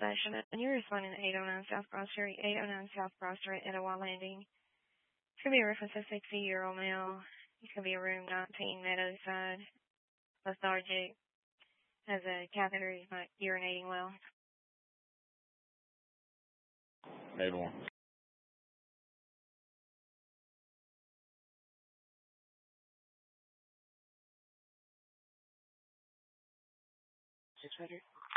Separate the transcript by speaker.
Speaker 1: session, and you're responding to 809 South Broad Street, 809 South Broad Street, Etowah Landing. It's going to be a reference to a 60-year-old male. He's going to be in room 19, Meadowside, lethargic, has a catheter, he's not urinating well.
Speaker 2: 8-1.
Speaker 1: 600.